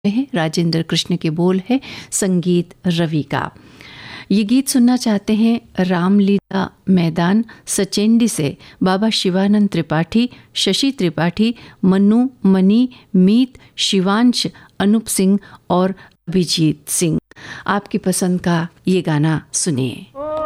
हैं। राजेंद्र कृष्ण के बोल है, संगीत रवि का। ये गीत सुनना चाहते हैं रामलीला मैदान सचेंडी से बाबा शिवानंद त्रिपाठी, शशि त्रिपाठी, मनु, मनी, मीत, शिवांश, अनूप सिंह और अभिजीत सिंह। आपकी पसंद का ये गाना सुनिए।